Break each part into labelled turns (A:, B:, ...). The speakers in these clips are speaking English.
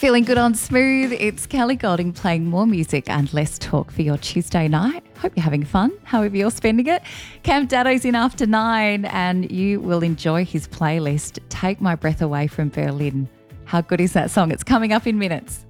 A: Feeling good on Smooth. It's Kelly Golding playing more music and less talk for your Tuesday night. Hope you're having fun, however you're spending it. Cam Daddo's in after 9 and you will enjoy his playlist, Take My Breath Away from Berlin. How good is that song? It's coming up in minutes.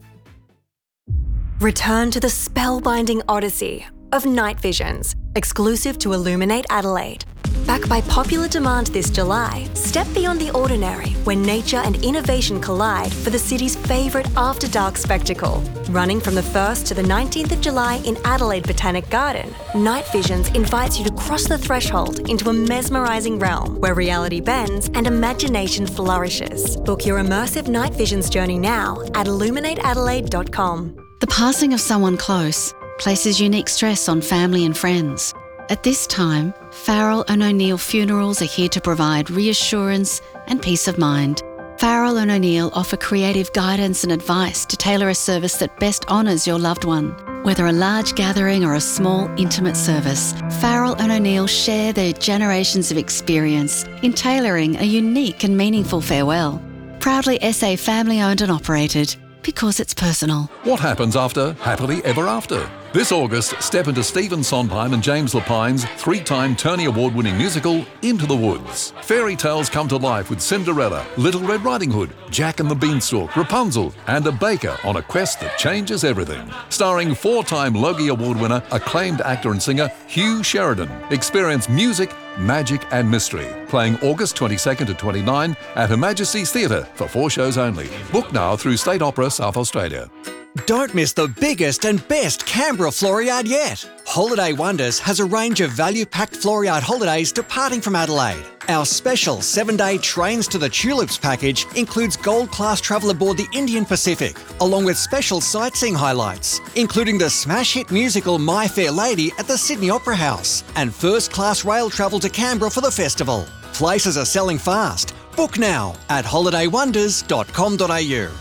B: Return to the spellbinding odyssey of Night Visions, exclusive to Illuminate Adelaide. Back by popular demand this July, step beyond the ordinary when nature and innovation collide for the city's favourite after-dark spectacle. Running from the 1st to the 19th of July in Adelaide Botanic Garden, Night Visions invites you to cross the threshold into a mesmerising realm where reality bends and imagination flourishes. Book your immersive Night Visions journey now at illuminateadelaide.com.
C: The passing of someone close places unique stress on family and friends. At this time, Farrell & O'Neill Funerals are here to provide reassurance and peace of mind. Farrell & O'Neill offer creative guidance and advice to tailor a service that best honours your loved one. Whether a large gathering or a small, intimate service, Farrell & O'Neill share their generations of experience in tailoring a unique and meaningful farewell. Proudly SA family-owned and operated, because it's personal.
D: What happens after Happily Ever After? This August, step into Stephen Sondheim and James Lapine's 3-time Tony Award-winning musical, Into the Woods. Fairy tales come to life with Cinderella, Little Red Riding Hood, Jack and the Beanstalk, Rapunzel, and a baker on a quest that changes everything. Starring 4-time Logie Award winner, acclaimed actor and singer Hugh Sheridan. Experience music, magic and mystery. Playing August 22nd to 29 at Her Majesty's Theatre for 4 shows only. Book now through State Opera South Australia.
E: Don't miss the biggest and best Canberra Floriade yet. Holiday Wonders has a range of value-packed Floriade holidays departing from Adelaide. Our special 7-day Trains to the Tulips package includes gold-class travel aboard the Indian Pacific, along with special sightseeing highlights, including the smash hit musical My Fair Lady at the Sydney Opera House, and first-class rail travel to Canberra for the festival. Places are selling fast. Book now at holidaywonders.com.au.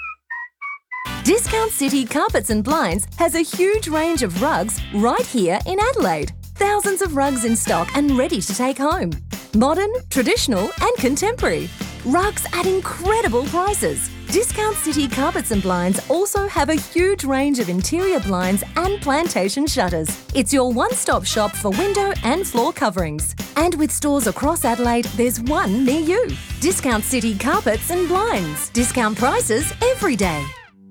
F: Discount City Carpets and Blinds has a huge range of rugs right here in Adelaide. Thousands of rugs in stock and ready to take home. Modern, traditional and contemporary. Rugs at incredible prices. Discount City Carpets and Blinds also have a huge range of interior blinds and plantation shutters. It's your one-stop shop for window and floor coverings. And with stores across Adelaide, there's one near you. Discount City Carpets and Blinds. Discount prices every day.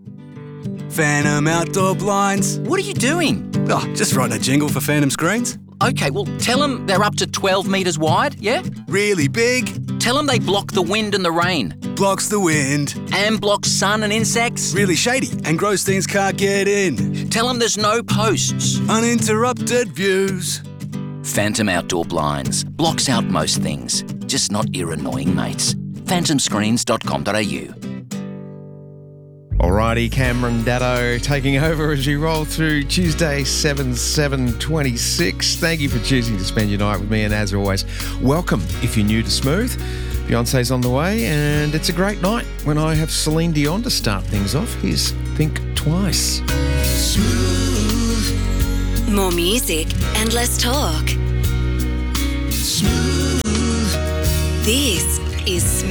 G: Phantom Outdoor Blinds.
H: What are you doing?
G: Oh, just writing a jingle for Phantom Screens.
H: Okay, well, tell them they're up to 12 metres wide, yeah?
G: Really big.
H: Tell them they block the wind and the rain.
G: Blocks the wind.
H: And blocks sun and insects.
G: Really shady, and gross things can't get in.
H: Tell them there's no posts.
G: Uninterrupted views.
H: Phantom Outdoor Blinds. Blocks out most things, just not your annoying mates. phantomscreens.com.au.
I: Alrighty, Cameron Daddo taking over as you roll through Tuesday 7/7/26. Thank you for choosing to spend your night with me, and as always, welcome if you're new to Smooth. Beyonce's on the way, and it's a great night when I have Celine Dion to start things off. Here's Think Twice.
B: Smooth. More music and less talk. Smooth. This is Smooth.